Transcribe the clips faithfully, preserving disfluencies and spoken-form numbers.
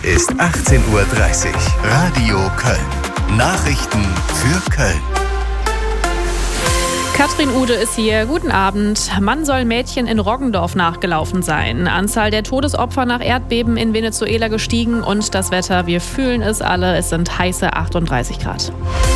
Ist achtzehn Uhr dreißig. Radio Köln. Nachrichten für Köln. Katrin Ude ist hier. Guten Abend. Mann soll Mädchen in Roggendorf nachgelaufen sein. Anzahl der Todesopfer nach Erdbeben in Venezuela gestiegen und das Wetter, wir fühlen es alle, es sind heiße achtunddreißig Grad.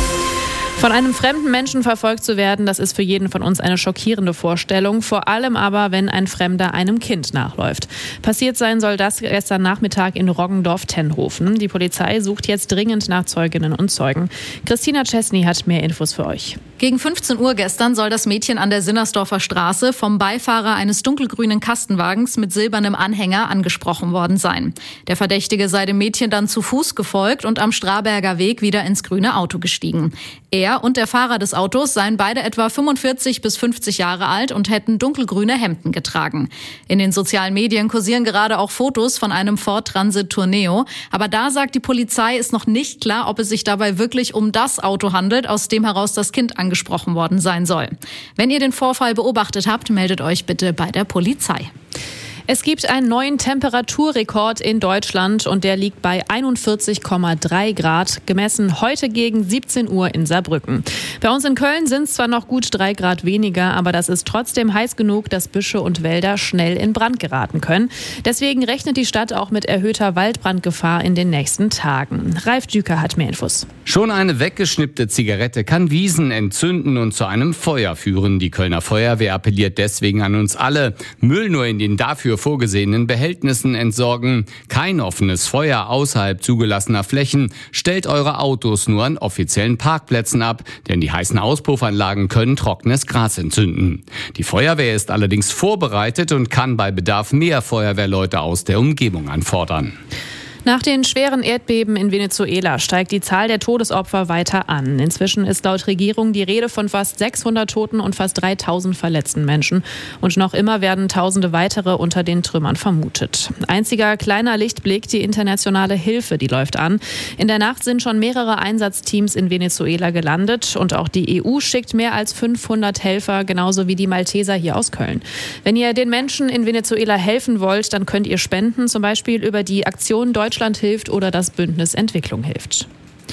Von einem fremden Menschen verfolgt zu werden, das ist für jeden von uns eine schockierende Vorstellung. Vor allem aber, wenn ein Fremder einem Kind nachläuft. Passiert sein soll das gestern Nachmittag in Roggendorf-Tenhofen. Die Polizei sucht jetzt dringend nach Zeuginnen und Zeugen. Christina Chesney hat mehr Infos für euch. Gegen fünfzehn Uhr gestern soll das Mädchen an der Sinnersdorfer Straße vom Beifahrer eines dunkelgrünen Kastenwagens mit silbernem Anhänger angesprochen worden sein. Der Verdächtige sei dem Mädchen dann zu Fuß gefolgt und am Straberger Weg wieder ins grüne Auto gestiegen. Er und der Fahrer des Autos seien beide etwa fünfundvierzig bis fünfzig Jahre alt und hätten dunkelgrüne Hemden getragen. In den sozialen Medien kursieren gerade auch Fotos von einem Ford Transit Tourneo. Aber da sagt die Polizei, ist noch nicht klar, ob es sich dabei wirklich um das Auto handelt, aus dem heraus das Kind angesprochen worden sein soll. Wenn ihr den Vorfall beobachtet habt, meldet euch bitte bei der Polizei. Es gibt einen neuen Temperaturrekord in Deutschland und der liegt bei einundvierzig Komma drei Grad, gemessen heute gegen siebzehn Uhr in Saarbrücken. Bei uns in Köln sind es zwar noch gut drei Grad weniger, aber das ist trotzdem heiß genug, dass Büsche und Wälder schnell in Brand geraten können. Deswegen rechnet die Stadt auch mit erhöhter Waldbrandgefahr in den nächsten Tagen. Ralf Düker hat mehr Infos. Schon eine weggeschnippte Zigarette kann Wiesen entzünden und zu einem Feuer führen. Die Kölner Feuerwehr appelliert deswegen an uns alle, Müll nur in den dafür vorgesehenen Behältnissen entsorgen. Kein offenes Feuer außerhalb zugelassener Flächen. Stellt eure Autos nur an offiziellen Parkplätzen ab, denn die heißen Auspuffanlagen können trockenes Gras entzünden. Die Feuerwehr ist allerdings vorbereitet und kann bei Bedarf mehr Feuerwehrleute aus der Umgebung anfordern. Nach den schweren Erdbeben in Venezuela steigt die Zahl der Todesopfer weiter an. Inzwischen ist laut Regierung die Rede von fast sechshundert toten und fast dreitausend verletzten Menschen. Und noch immer werden Tausende weitere unter den Trümmern vermutet. Einziger kleiner Lichtblick, die internationale Hilfe, die läuft an. In der Nacht sind schon mehrere Einsatzteams in Venezuela gelandet. Und auch die E U schickt mehr als fünfhundert Helfer, genauso wie die Malteser hier aus Köln. Wenn ihr den Menschen in Venezuela helfen wollt, dann könnt ihr spenden, zum Beispiel über die Aktion Deutschland Deutschland hilft oder das Bündnis Entwicklung hilft.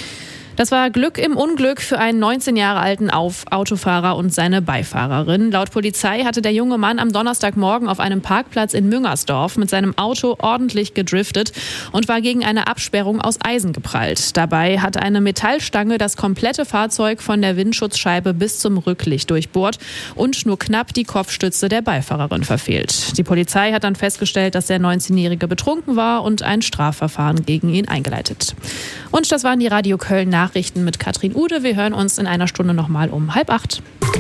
Das war Glück im Unglück für einen neunzehn Jahre alten Autofahrer und seine Beifahrerin. Laut Polizei hatte der junge Mann am Donnerstagmorgen auf einem Parkplatz in Müngersdorf mit seinem Auto ordentlich gedriftet und war gegen eine Absperrung aus Eisen geprallt. Dabei hat eine Metallstange das komplette Fahrzeug von der Windschutzscheibe bis zum Rücklicht durchbohrt und nur knapp die Kopfstütze der Beifahrerin verfehlt. Die Polizei hat dann festgestellt, dass der neunzehnjährige betrunken war und ein Strafverfahren gegen ihn eingeleitet. Und das waren die Radio Köln Nachrichten mit Katrin Ude. Wir hören uns in einer Stunde nochmal um halb acht.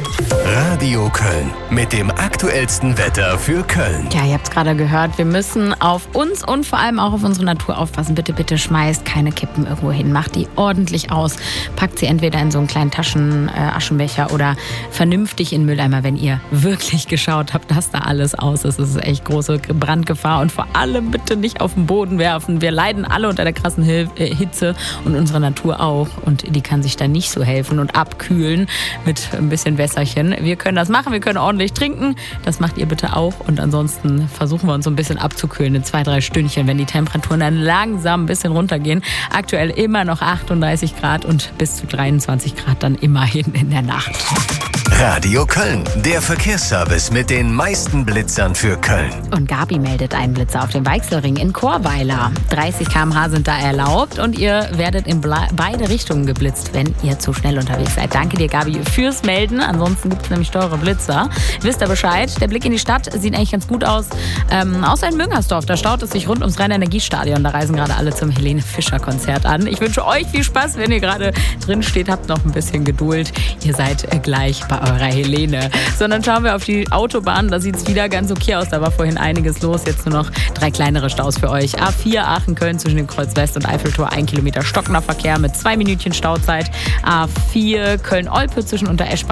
Radio Köln mit dem aktuellsten Wetter für Köln. Ja, ihr habt es gerade gehört, wir müssen auf uns und vor allem auch auf unsere Natur aufpassen. Bitte, bitte schmeißt keine Kippen irgendwo hin. Macht die ordentlich aus. Packt sie entweder in so einen kleinen Taschen, äh, Aschenbecher oder vernünftig in den Mülleimer, wenn ihr wirklich geschaut habt, dass da alles aus ist. Es ist echt große Brandgefahr und vor allem bitte nicht auf den Boden werfen. Wir leiden alle unter der krassen Hitze und unsere Natur auch. Und die kann sich da nicht so helfen und abkühlen mit ein bisschen Wässerchen. Wir können das machen, wir können ordentlich trinken. Das macht ihr bitte auch. Und ansonsten versuchen wir uns so ein bisschen abzukühlen in zwei, drei Stündchen, wenn die Temperaturen dann langsam ein bisschen runtergehen. Aktuell immer noch achtunddreißig Grad und bis zu dreiundzwanzig Grad dann immerhin in der Nacht. Radio Köln, der Verkehrsservice mit den meisten Blitzern für Köln. Und Gabi meldet einen Blitzer auf dem Weichselring in Chorweiler. dreißig Kilometer pro Stunde sind da erlaubt und ihr werdet in beide Richtungen geblitzt, wenn ihr zu schnell unterwegs seid. Danke dir, Gabi, fürs Melden. Ansonsten gibt es nämlich teure Blitzer. Wisst ihr Bescheid? Der Blick in die Stadt sieht eigentlich ganz gut aus. Ähm, außer in Müngersdorf, da staut es sich rund ums Rhein-Energiestadion. Da reisen gerade alle zum Helene-Fischer-Konzert an. Ich wünsche euch viel Spaß, wenn ihr gerade drin steht. Habt noch ein bisschen Geduld. Ihr seid gleich bei eurer Helene. Sondern schauen wir auf die Autobahn. Da sieht es wieder ganz okay aus. Da war vorhin einiges los. Jetzt nur noch drei kleinere Staus für euch. A vier Aachen-Köln zwischen dem Kreuz West und Eiffeltor. Ein Kilometer stockender Verkehr mit zwei Minütchen Stauzeit. A vier Köln-Olpe zwischen Untereschbach